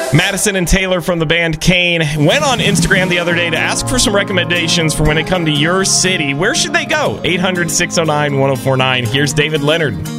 Madison and Taylor from the band Kane went on Instagram the other day to ask for some recommendations for when they come to your city. Where should they go? 800-609-1049. Here's David Leonard.